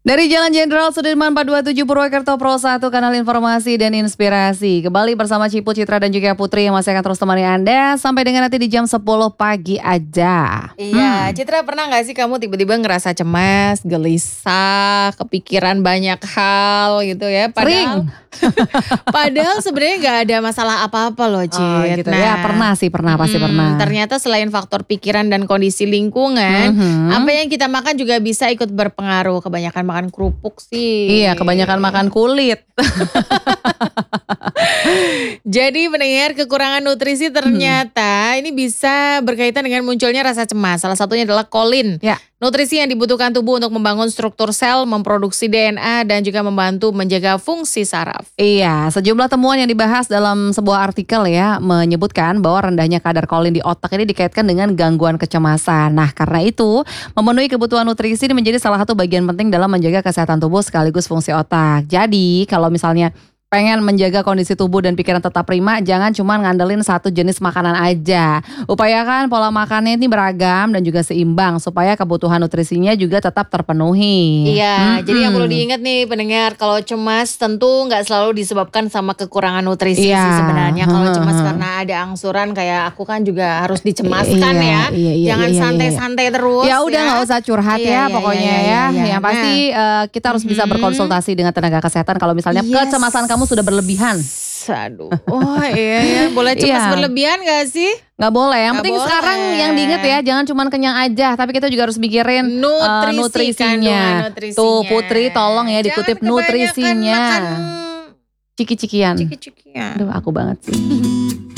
Dari Jalan Jenderal Sudirman 427 Purwokerto Pro 1, kanal informasi dan inspirasi. Kembali bersama Cipu, Citra dan juga Putri yang masih akan terus temani Anda sampai dengan nanti di jam 10 pagi aja. Iya, Citra pernah gak sih kamu tiba-tiba ngerasa cemas, gelisah, kepikiran banyak hal gitu ya? Padahal sebenarnya gak ada masalah apa-apa loh, Cit. Oh, gitu. Ya pernah sih, pasti pernah. Ternyata selain faktor pikiran dan kondisi lingkungan, apa yang kita makan juga bisa ikut berpengaruh. Kebanyakan makan kerupuk sih. Iya, kebanyakan makan kulit. Jadi pendengar, kekurangan nutrisi ternyata ini bisa berkaitan dengan munculnya rasa cemas. Salah satunya adalah kolin. Ya. Nutrisi yang dibutuhkan tubuh untuk membangun struktur sel, memproduksi DNA, dan juga membantu menjaga fungsi saraf. Iya, sejumlah temuan yang dibahas dalam sebuah artikel ya menyebutkan bahwa rendahnya kadar kolin di otak ini dikaitkan dengan gangguan kecemasan. Nah, karena itu memenuhi kebutuhan nutrisi ini menjadi salah satu bagian penting dalam menjaga kesehatan tubuh sekaligus fungsi otak. Jadi, kalau misalnya pengen menjaga kondisi tubuh dan pikiran tetap prima, jangan cuma ngandelin satu jenis makanan aja. Upayakan pola makannya ini beragam dan juga seimbang supaya kebutuhan nutrisinya juga tetap terpenuhi. Iya, jadi yang perlu diingat nih pendengar, kalau cemas tentu nggak selalu disebabkan sama kekurangan nutrisi sih sebenarnya. Kalau cemas karena ada angsuran kayak aku kan juga harus dicemaskan ya. Jangan santai-santai terus. Ya udah nggak usah curhat ya pokoknya ya. Yang pasti kita harus bisa berkonsultasi dengan tenaga kesehatan kalau misalnya kecemasan kamu sudah berlebihan. Aduh, oh iya ya, boleh cemas berlebihan gak sih? Gak boleh, yang penting sekarang yang diinget ya, jangan cuma kenyang aja, tapi kita juga harus mikirin nutrisinya. Tuh Putri tolong ya dikutip nutrisinya. Ciki-cikian. Ciki-cikian. Aduh aku banget sih.